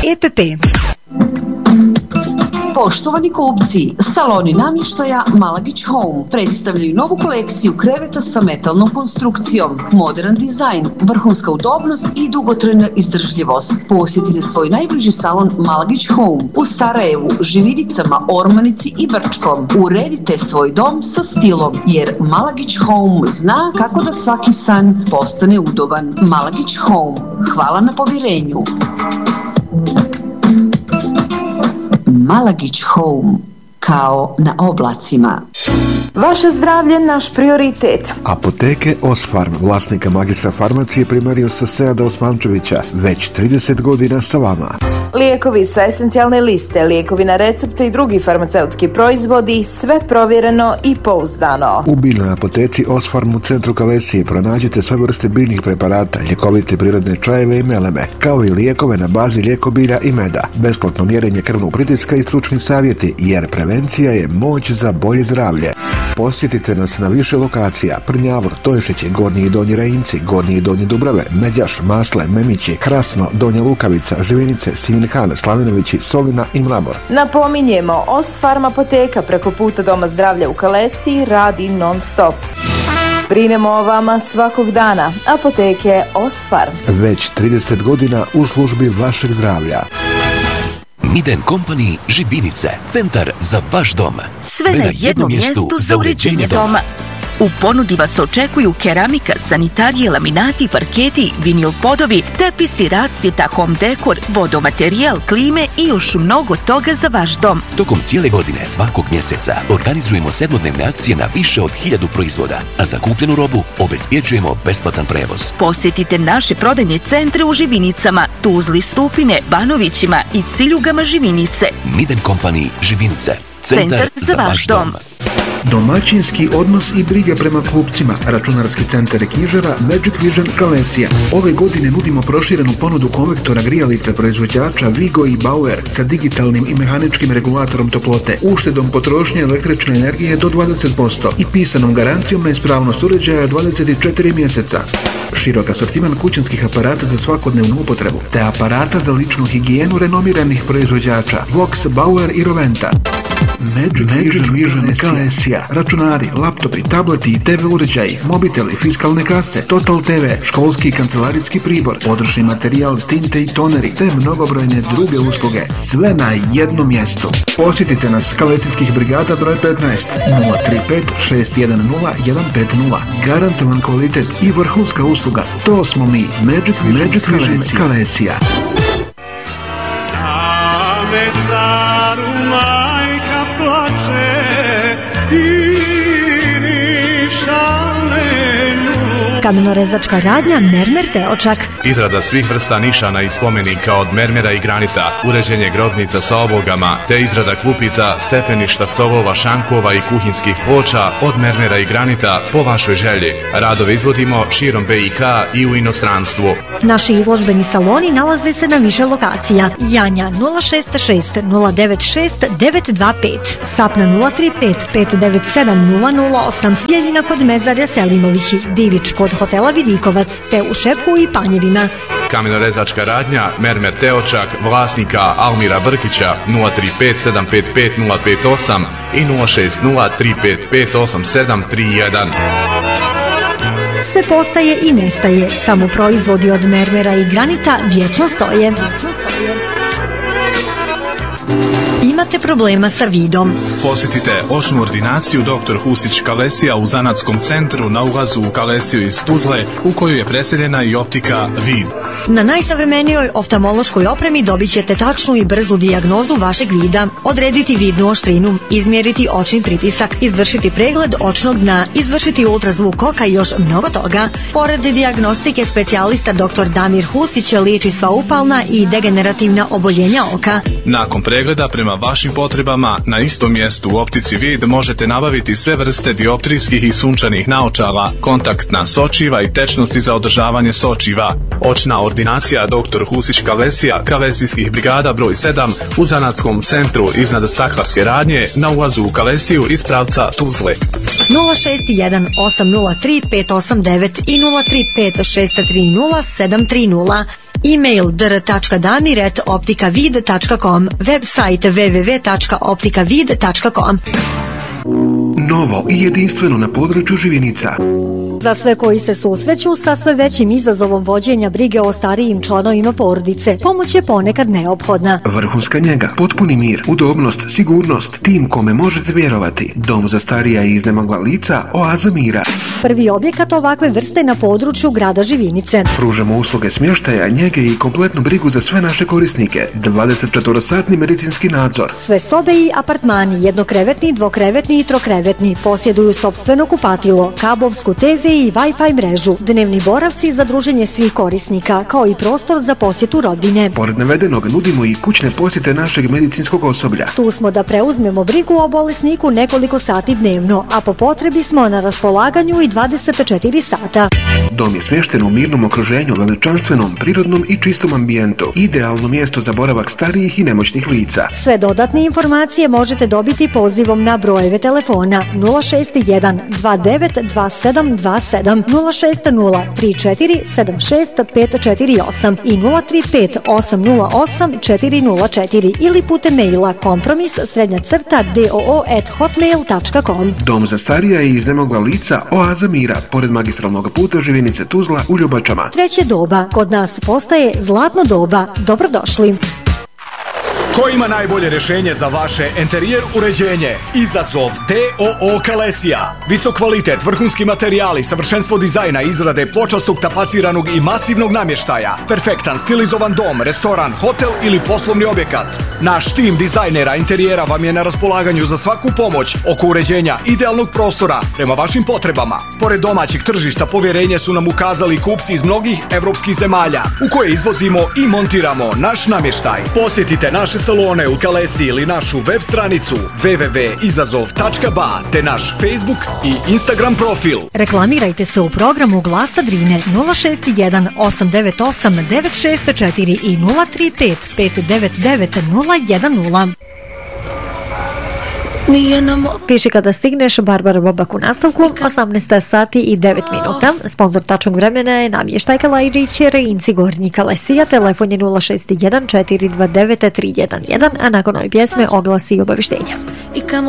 EPP. Poštovani kupci, saloni namještaja Malagić Home predstavljaju novu kolekciju kreveta sa metalnom konstrukcijom, modern dizajn, vrhunska udobnost i dugotrajna izdržljivost. Posjetite svoj najbliži salon Malagić Home u Sarajevu, Živinicama, Ormanici i Brčkom. Uredite svoj dom sa stilom, jer Malagić Home zna kako da svaki san postane udoban. Malagić Home, hvala na povjerenju. Malagić Home, kao na oblacima. Vaše zdravlje naš prioritet. Apoteke Osfarm, vlasnika magistra farmacije primariusa Seada Osmančevića, već 30 godina sa vama. Lijekovi sa esencijalne liste, lijekovi na recepte i drugi farmaceutski proizvodi, sve provjereno i pouzdano. U biljnoj apoteci Osfarm u centru Kalesije pronađite sve vrste biljnih preparata, ljekovite prirodne čajeve i meleme, kao i lijekove na bazi lijekobilja i meda, besplatno mjerenje krvnog pritiska i stručni savjeti, jer prevencija je moć za bolje zdravlje. Posjetite nas na više lokacija: Prnjavor, Tojšići, Gornji i Donji Rejinci, Gornji i Donji Dubrave, Međaš, Masle, Memići, Krasno, Donja Lukavica, Živinice, Siminhan, Slavinovići, Solina i Mramor. Napominjemo, Osfarm apoteka preko puta Doma zdravlja u Kalesiji radi non stop. Brinemo o vama svakog dana. Apoteke Osfarm. Već 30 godina u službi vašeg zdravlja. Miden Company Živinice, centar za vaš dom. Sve na jednom mjestu za uređenje doma. U ponudi vas očekuju keramika, sanitarije, laminati, parketi, vinil podovi, tepisi, rasvjeta, home dekor, vodomaterijal, klime i još mnogo toga za vaš dom. Tokom cijele godine svakog mjeseca organizujemo sedmodnevne akcije na više od 1000 proizvoda, a za kupljenu robu obezbjeđujemo besplatan prevoz. Posjetite naše prodajne centre u Živinicama, Tuzli, Stupine, Banovićima i Ciljugama Živinice. Miden Company Živinice, centar za vaš dom. Domaćinski odnos i briga prema kupcima. Računarski centar i knjižara Magic Vision Kalesija. Ove godine nudimo proširenu ponudu konvektora grijalica proizvođača Vigo i Bauer sa digitalnim i mehaničkim regulatorom toplote, uštedom potrošnje električne energije do 20% i pisanom garancijom na ispravnost uređaja 24 mjeseca. Širok asortiman kućanskih aparata za svakodnevnu upotrebu, te aparata za ličnu higijenu renomiranih proizvođača Vox, Bauer i Roventa. Magic Vision Kalesija. Računari, laptopi, tableti i TV uređaji, mobiteli, fiskalne kase, Total TV, školski i kancelarijski pribor, potrošni materijal, tinte i toneri, te mnogobrojne druge usluge. Sve na jednom mjestu. Posjetite nas Kalesijskih brigada broj 15 035 610 150. Garantovan kvalitet i vrhunska usluga. To smo mi. Magic Vision Kalesija. Kamenorezačka radnja Mermer Teočak. Izrada svih vrsta nišana i spomenika od mermera i granita, uređenje grobnica sa oblogama, te izrada klupica, stepeništa, stolova, šankova i kuhinskih ploča od mermera i granita po vašoj želji. Radove izvodimo širom BiH i u inostranstvu. Naši izložbeni saloni nalaze se na više lokacija: Janja 066 096 925, Sapna 035 597 008, Bjeljina kod Mezarja Selimovići, Divić kod hotela Vidikovac, te u Šepku i Panjevima. Kamenorezačka radnja Mermer Teočak, vlasnika Almira Brkića 035 755 058 i 060 355 8731. Sve postaje i nestaje, samo proizvodi od mermera i granita vječno stoje. Imate problema sa vidom? Posjetite očnu ordinaciju dr. Husić Kalesija u Zanatskom centru na ulazu u Kalesiju iz Tuzle, u kojoj je preseljena i optika vid. Na najsavremenijoj oftalmološkoj opremi dobit ćete tačnu i brzu dijagnozu vašeg vida, odrediti vidnu oštrinu, izmjeriti očni pritisak, izvršiti pregled očnog dna, izvršiti ultrazvuk oka i još mnogo toga. Pored dijagnostike, specijalista dr. Damir Husić liječi sva upalna i degenerativna oboljenja oka. Nakon pregleda prema vašim potrebama, na istom mjestu u optici vid možete nabaviti sve vrste dioptrijskih i sunčanih naočala, kontaktna sočiva i tečnosti za održavanje sočiva. Očna ordinacija dr. Husić Kalesija, Kalesijskih brigada broj 7 u Zanatskom centru iznad staklarske radnje na ulazu u Kalesiju iz pravca Tuzle. 061 803 589 i 035 630 730. e-mail dr.damir@optikavid.com, website www.optikavid.com. Novo i jedinstveno na području Živinica. Za sve koji se susreću sa sve većim izazovom vođenja brige o starijim članovima porodice, pomoć je ponekad neophodna. Vrhunska njega, potpuni mir, udobnost, sigurnost, tim kome možete vjerovati. Dom za starija i iznemogla lica, oaza mira. Prvi objekat ovakve vrste na području grada Živinice. Pružamo usluge smještaja, njege i kompletnu brigu za sve naše korisnike. 24-satni medicinski nadzor. Sve sobe i apartmani, jednokrevetni, dvokrevetni i trokrevetni, posjeduju sopstveno kupatilo, kablovsku TV i Wi-Fi mrežu, dnevni boravci za druženje svih korisnika, kao i prostor za posjetu rodbine. Pored navedenog nudimo i kućne posjete našeg medicinskog osoblja. Tu smo da preuzmemo brigu o bolesniku nekoliko sati dnevno, a po potrebi smo na raspolaganju i 24 sata. Dom je smješten u mirnom okruženju, veličanstvenom, prirodnom i čistom ambijentu. Idealno mjesto za boravak starijih i nemoćnih lica. Sve dodatne informacije možete dobiti pozivom na brojeve telefona 061 29 27 27, 060 34 76 548 i 035 808 404 ili putem maila kompromis_doo@hotmail.com. Dom za starija i iznemogla lica, oaza mira, pored magistralnog puta Živinice Tuzla u Ljubačama. Treće doba kod nas postaje zlatno doba. Dobrodošli. Ko ima najbolje rješenje za vaše interijer uređenje? Izazov DOO Kalesija. Visok kvalitet, vrhunski materijali, savršenstvo dizajna, izrade pločastog, tapaciranog i masivnog namještaja. Perfektan, stilizovan dom, restoran, hotel ili poslovni objekat. Naš tim dizajnera interijera vam je na raspolaganju za svaku pomoć oko uređenja idealnog prostora prema vašim potrebama. Pored domaćeg tržišta, povjerenje su nam ukazali kupci iz mnogih evropskih zemalja u koje izvozimo i montiramo naš namještaj. Posjetite naše salone u Kalesiji ili našu web stranicu www.izazov.ba te naš Facebook i Instagram profil. Reklamirajte se u programu Glasa Drine 061 898 964 i 035 599 010. Piši kada stigneš, Barbara Bobak u nastavku, 18 sati i 9 minuta. Sponzor tačnog vremena je Namještaj Kalajđić, Reinci Gornji Kalesija, telefon je 061 429 311, a nakon ove pjesme oglasi i obavještenja.